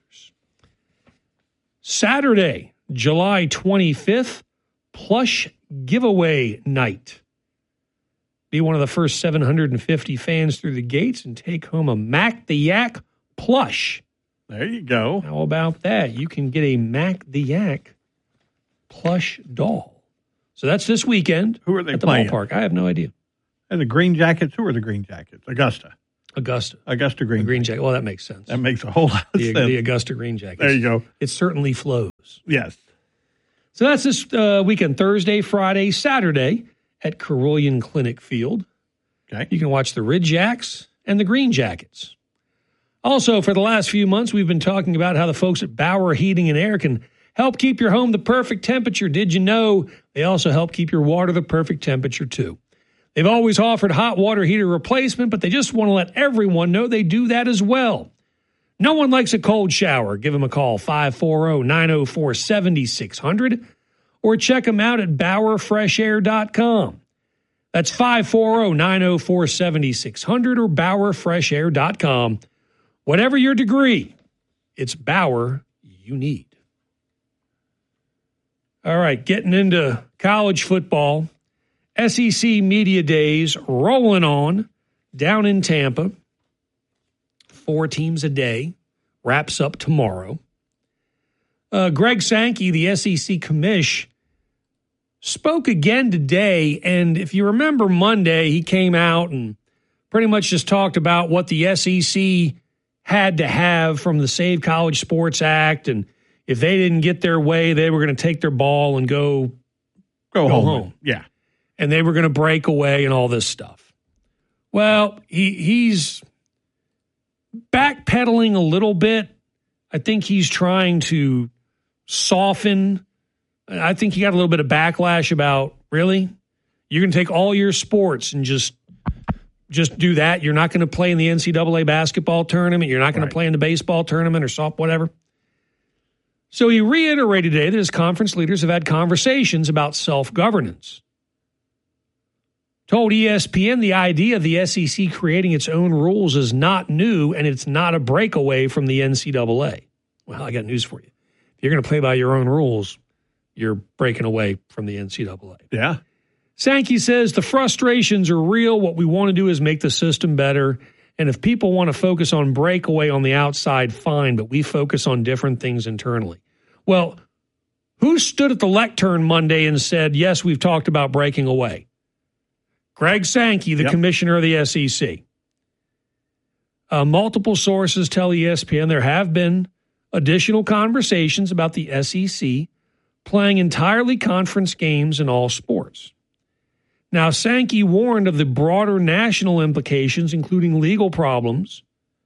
Saturday, July twenty-fifth, Plush Giveaway Night. Be one of the first seven hundred fifty fans through the gates and take home a Mac the Yak plush There you go. How about that? You can get a Mac the Yak plush doll. So that's this weekend. Who are they at the playing? ballpark? I have no idea. And the Green Jackets? Who are the Green Jackets? Augusta. Augusta. Augusta Green. The Green Jacket. Well, that makes sense. That makes a whole lot of the, sense. The Augusta Green Jackets. There you go. It certainly flows. Yes. So that's this uh, weekend, Thursday, Friday, Saturday at Carolian Clinic Field. Okay. You can watch the Red Jacks and the Green Jackets. Also, for the last few months, we've been talking about how the folks at Bauer Heating and Air can help keep your home the perfect temperature. Did you know they also help keep your water the perfect temperature, too? They've always offered hot water heater replacement, but they just want to let everyone know they do that as well. No one likes a cold shower. Give them a call, five four zero, nine zero four, seven six zero zero, or check them out at Bauer Fresh Air dot com. That's five four zero, nine zero four, seven six zero zero or Bauer Fresh Air dot com. Whatever your degree, it's Bauer you need. All right, getting into college football. S E C Media Days rolling on down in Tampa. Four teams a day. Wraps up tomorrow. Uh, Greg Sankey, the S E C commish, spoke again today. And if you remember Monday, he came out and pretty much just talked about what the S E C had to have from the Save College Sports Act. And if they didn't get their way, they were going to take their ball and go, go, go home. home. Yeah. And they were going to break away and all this stuff. Well, he he's backpedaling a little bit. I think he's trying to soften. I think he got a little bit of backlash about, really? You're going to take all your sports and just just do that? You're not going to play in the N C double A basketball tournament? You're not going right. to play in the baseball tournament or soft whatever? So he reiterated today that his conference leaders have had conversations about self-governance. Told E S P N the idea of the S E C creating its own rules is not new, and it's not a breakaway from the N C double A. Well, I got news for you. If you're going to play by your own rules, you're breaking away from the N C double A. Yeah. Sankey says the frustrations are real. What we want to do is make the system better. And if people want to focus on breakaway on the outside, fine, but we focus on different things internally. Well, who stood at the lectern Monday and said, yes, we've talked about breaking away? Greg Sankey, the yep. commissioner of the S E C. Uh, multiple sources tell E S P N there have been additional conversations about the S E C playing entirely conference games in all sports. Now, Sankey warned of the broader national implications, including legal problems.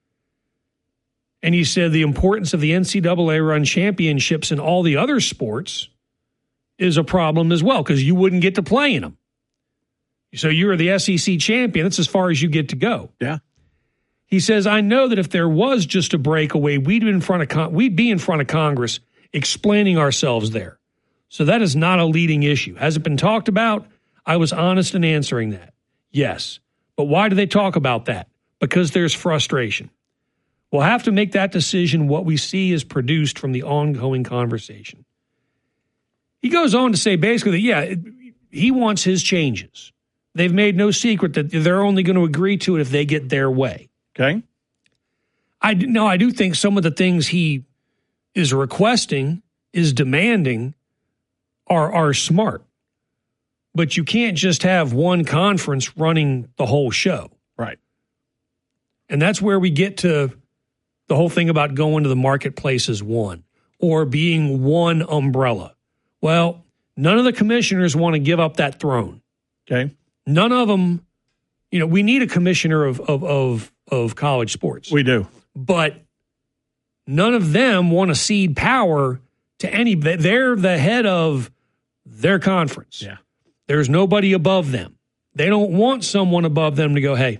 And he said the importance of the N C double A run championships in all the other sports is a problem as well, because you wouldn't get to play in them. So you're the S E C champion. That's as far as you get to go. Yeah. He says, I know that if there was just a breakaway, we'd be in front of Con- we'd be in front of Congress explaining ourselves there. So that is not a leading issue. Has it been talked about? I was honest in answering that. Yes. But why do they talk about that? Because there's frustration. We'll have to make that decision. What we see is produced from the ongoing conversation. He goes on to say basically that, yeah, it, he wants his changes. They've made no secret that they're only going to agree to it if they get their way. Okay. I no, I do think some of the things he is requesting, is demanding, are are smart. But you can't just have one conference running the whole show. Right. And that's where we get to the whole thing about going to the marketplace as one or being one umbrella. Well, none of the commissioners want to give up that throne. Okay. None of them, you know, we need a commissioner of, of, of, of college sports. We do. But none of them want to cede power to any, they're the head of their conference. Yeah. There's nobody above them. They don't want someone above them to go, hey,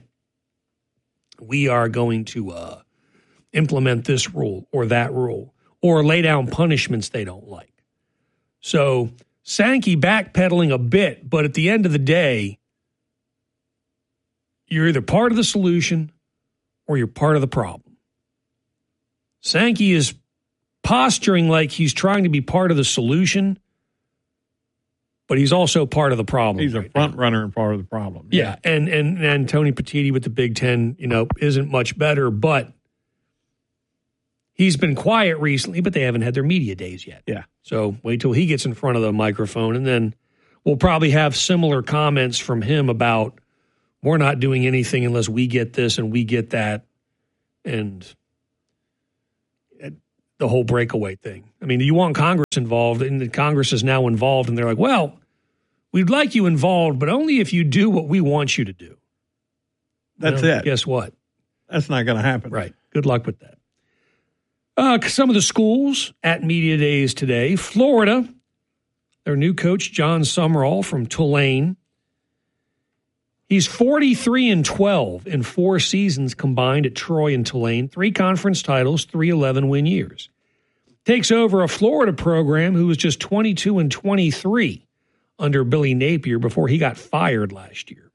we are going to uh, implement this rule or that rule or lay down punishments they don't like. So Sankey backpedaling a bit, but at the end of the day, you're either part of the solution or you're part of the problem. Sankey is posturing like he's trying to be part of the solution, but he's also part of the problem. He's a right front now. runner and part of the problem. Yeah, yeah. And, and and Tony Petitti with the Big Ten, you know, isn't much better, but He's been quiet recently, but they haven't had their media days yet. Yeah. So wait till he gets in front of the microphone, and then we'll probably have similar comments from him about we're not doing anything unless we get this and we get that, and the whole breakaway thing. I mean, you want Congress involved, and the Congress is now involved, and they're like, well, we'd like you involved, but only if you do what we want you to do. That's well, it. Guess what? That's not going to happen. Right. Good luck with that. Uh, some of the schools at Media Days today. Florida, their new coach, John Summerall from Tulane. He's forty-three and twelve in four seasons combined at Troy and Tulane. Three conference titles, three eleven-win years. Takes over a Florida program who was just twenty-two and twenty-three under Billy Napier before he got fired last year.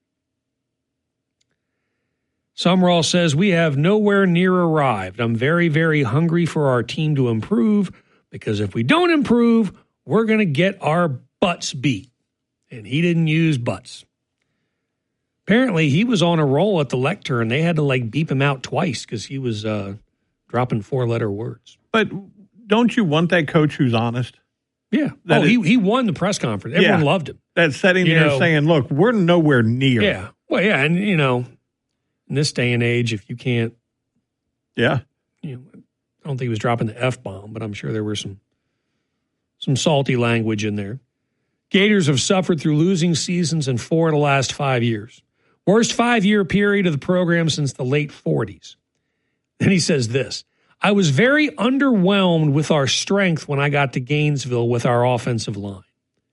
Summerall says, we have nowhere near arrived. I'm very, very hungry for our team to improve because if we don't improve, we're going to get our butts beat. And he didn't use butts. Apparently, he was on a roll at the lectern, and they had to, like, beep him out twice because he was uh, dropping four-letter words. But don't you want that coach who's honest? Yeah. That oh, is, he, he won the press conference. Everyone yeah, loved him. That's sitting you there know, saying, look, we're nowhere near. Yeah. Well, yeah, and, you know, in this day and age, if you can't, yeah, you know, I don't think he was dropping the F-bomb, but I'm sure there were some some salty language in there. Gators have suffered through losing seasons in four of the last five years. Worst five-year period of the program since the late forties. Then he says this, I was very underwhelmed with our strength when I got to Gainesville with our offensive line.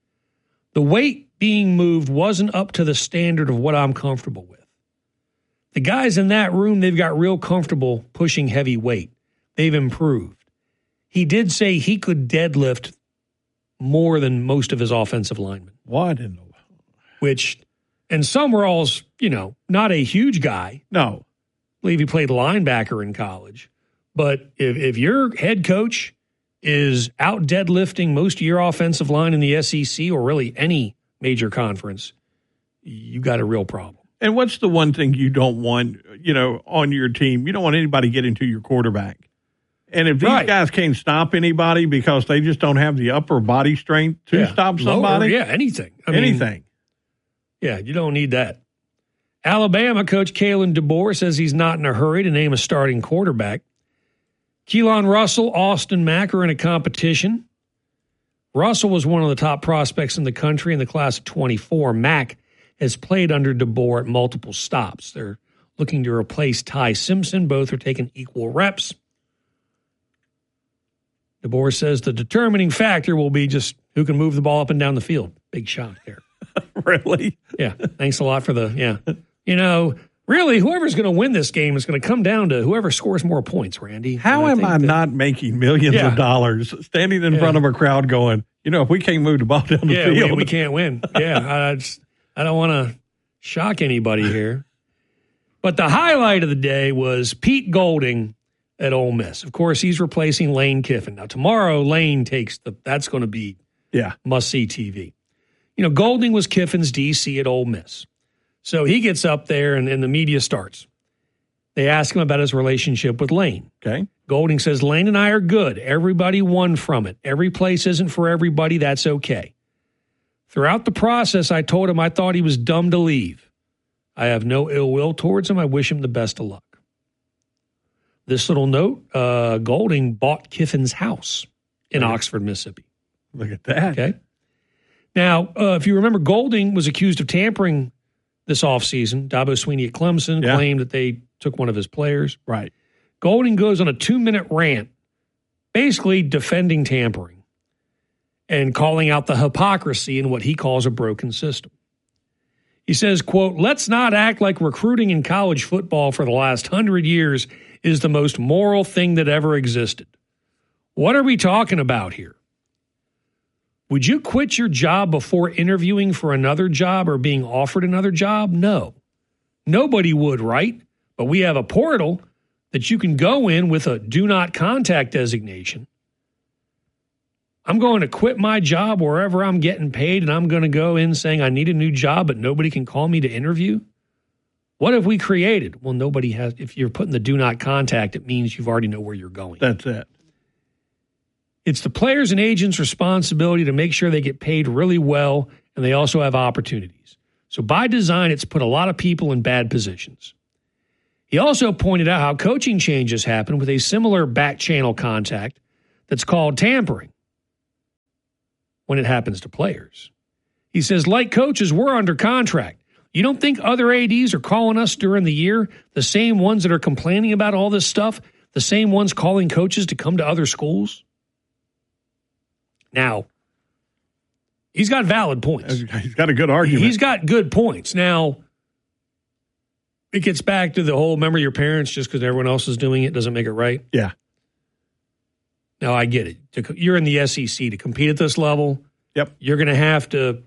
The weight being moved wasn't up to the standard of what I'm comfortable with. The guys in that room, they've got real comfortable pushing heavy weight. They've improved. He did say he could deadlift more than most of his offensive linemen. What in the... Which, and Summerall's, you know, not a huge guy. No. I believe he played linebacker in college. But if, if your head coach is out deadlifting most of your offensive line in the S E C or really any major conference, you got a real problem. And what's the one thing you don't want, you know, on your team? You don't want anybody getting to your quarterback. And if these right. guys can't stop anybody because they just don't have the upper body strength to yeah. stop somebody. Lower, yeah, anything. I anything. Mean, yeah, you don't need that. Alabama coach Kalen DeBoer says he's not in a hurry to name a starting quarterback. Keelan Russell, Austin Mack are in a competition. Russell was one of the top prospects in the country in the class of twenty-four. Mack has played under DeBoer at multiple stops. They're looking to replace Ty Simpson. Both are taking equal reps. DeBoer says the determining factor will be just who can move the ball up and down the field. Big shock there. Really? Yeah. Thanks a lot for the, yeah. You know, really, whoever's going to win this game is going to come down to whoever scores more points, Randy. How am I, I that, not making millions yeah. of dollars standing in yeah. front of a crowd going, you know, if we can't move the ball down the yeah, field. Yeah, we, we can't win. Yeah, I just... I don't want to shock anybody here. But the highlight of the day was Pete Golding at Ole Miss. Of course, he's replacing Lane Kiffin. Now, tomorrow, Lane takes the – that's going to be yeah. must-see T V. You know, Golding was Kiffin's D C at Ole Miss. So he gets up there, and, and the media starts. They ask him about his relationship with Lane. Okay. Golding says, Lane and I are good. Everybody won from it. Every place isn't for everybody. That's okay. Throughout the process, I told him I thought he was dumb to leave. I have no ill will towards him. I wish him the best of luck. This little note, uh, Golding bought Kiffin's house in Look Oxford, Mississippi. Look at that. Okay. Now, uh, if you remember, Golding was accused of tampering this offseason. Dabo Swinney at Clemson yeah. claimed that they took one of his players. Right. Golding goes on a two-minute rant, basically defending tampering and calling out the hypocrisy in what he calls a broken system. He says, quote, let's not act like recruiting in college football for the last hundred years is the most moral thing that ever existed. What are we talking about here? Would you quit your job before interviewing for another job or being offered another job? No. Nobody would, right? But we have a portal that you can go in with a do not contact designation. I'm going to quit my job wherever I'm getting paid, and I'm going to go in saying I need a new job, but nobody can call me to interview? What have we created? Well, nobody has. If you're putting the do not contact, it means you've already know where you're going. That's it. It's the players and agents' responsibility to make sure they get paid really well and they also have opportunities. So by design, it's put a lot of people in bad positions. He also pointed out how coaching changes happen with a similar back channel contact that's called tampering when it happens to players. He says, like coaches, we're under contract. You don't think other A Ds are calling us during the year, the same ones that are complaining about all this stuff, the same ones calling coaches to come to other schools? Now, he's got valid points. He's got a good argument. He's got good points. Now, it gets back to the whole, remember your parents, just because everyone else is doing it doesn't make it right. Yeah. Now, I get it. You're in the S E C. To compete at this level, yep, you're going to have to,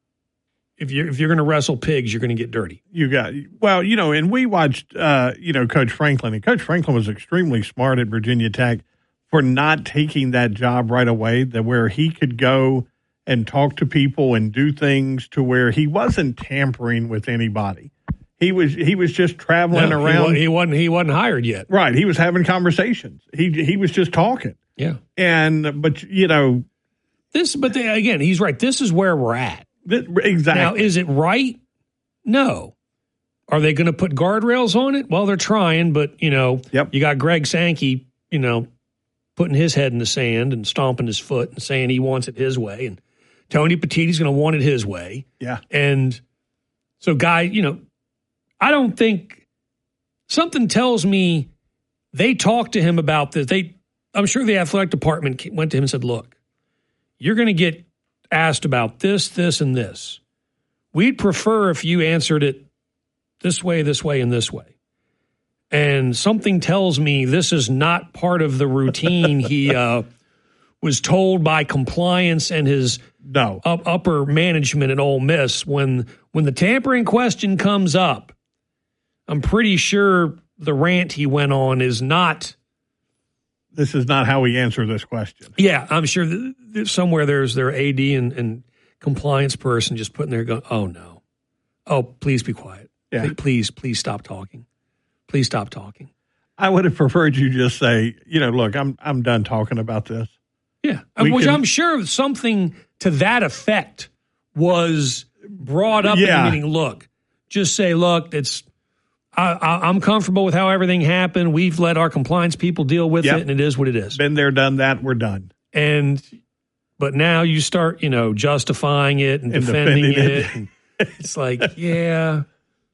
if you're, if you're going to wrestle pigs, you're going to get dirty. You got, well, you know, and we watched, uh, you know, Coach Franklin, and Coach Franklin was extremely smart at Virginia Tech for not taking that job right away, that where he could go and talk to people and do things to where he wasn't tampering with anybody. He was he was just traveling no, around. He wasn't, he wasn't hired yet. Right. He was having conversations. He he was just talking. Yeah. And but you know this. But the, again, he's right. This is where we're at. Th- exactly. Now, is it right? No. Are they going to put guardrails on it? Well, they're trying, but you know, yep. You got Greg Sankey, you know, putting his head in the sand and stomping his foot and saying he wants it his way, and Tony Petitti's going to want it his way. Yeah. And so, guy, you know, I don't think something tells me they talked to him about this. They, I'm sure the athletic department went to him and said, look, you're going to get asked about this, this, and this. We'd prefer if you answered it this way, this way, and this way. And something tells me this is not part of the routine he uh, was told by compliance and his no. up, upper management at Ole Miss. When when the tampering question comes up, I'm pretty sure the rant he went on is not. This is not how we answer this question. Yeah, I'm sure that somewhere there's their A D and, and compliance person just putting there going, oh, no. Oh, please be quiet. Yeah. Please, please stop talking. Please stop talking. I would have preferred you just say, you know, look, I'm I'm done talking about this. Yeah, We which can- I'm sure something to that effect was brought up Yeah. in the meeting. Look, just say, look, it's I, I, I'm comfortable with how everything happened. We've let our compliance people deal with Yep. it, and it is what it is. Been there, done that. We're done. And but now you start, you know, justifying it and, And defending, defending it. It's like, yeah,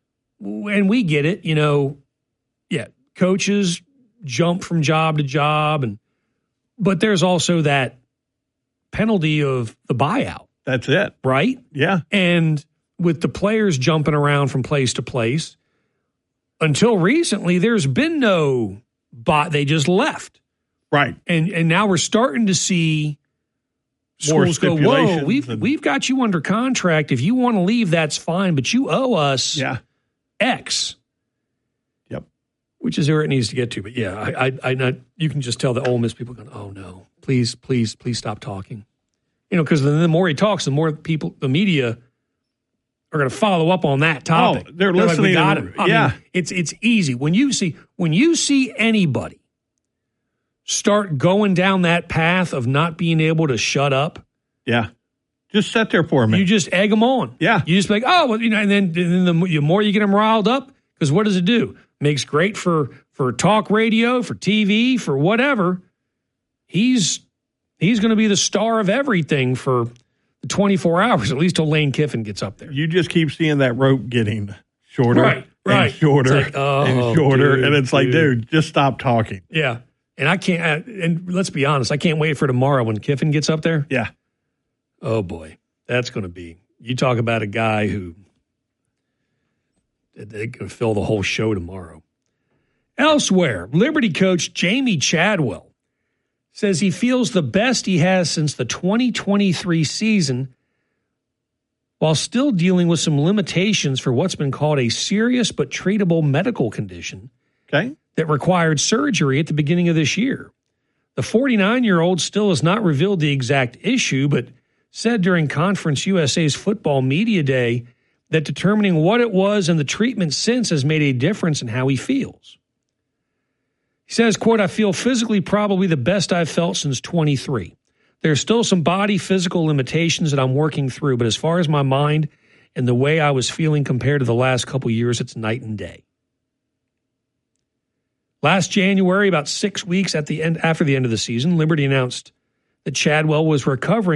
and we get it, you know. Yeah, coaches jump from job to job, and but there's also that penalty of the buyout. That's it. Right? Yeah. And with the players jumping around from place to place, until recently, there's been no buy. They just left. Right. And and now we're starting to see More schools go, whoa, stipulations we've, and- we've got you under contract. If you want to leave, that's fine, but you owe us Yeah. X. Yep. Which is where it needs to get to. But yeah, I, I, I not, you can just tell the Ole Miss people going, oh no, please, please, please stop talking. You know, because the, the more he talks, the more people, the media are going to follow up on that topic. Oh, they're like, listening we got to- him. I yeah. mean, it's it's easy when you see when you see anybody start going down that path of not being able to shut up. Yeah. Just sit there for a minute. You just egg them on. Yeah. You just be like, oh, well, you know, and then, and then the mo- the more you get them riled up, because what does it do? Makes great for for talk radio, for T V, for whatever. He's he's going to be the star of everything for the twenty-four hours, at least till Lane Kiffin gets up there. You just keep seeing that rope getting shorter Right, and right. shorter It's like, oh, and shorter. dude, and it's like, dude. dude, just stop talking. Yeah. And I can't, and let's be honest, I can't wait for tomorrow when Kiffin gets up there. Yeah. Oh, boy. That's going to be, you talk about a guy who, they can fill the whole show tomorrow. Elsewhere, Liberty coach Jamie Chadwell says he feels the best he has since the twenty twenty-three season while still dealing with some limitations for what's been called a serious but treatable medical condition Okay. that required surgery at the beginning of this year. The forty-nine-year-old still has not revealed the exact issue, but said during Conference U S A's football media day that determining what it was and the treatment since has made a difference in how he feels. He says, quote, I feel physically probably the best I've felt since twenty-three. There's still some body physical limitations that I'm working through, but as far as my mind and the way I was feeling compared to the last couple years, it's night and day. Last January, about six weeks at the end after the end of the season, Liberty announced that Chadwell was recovering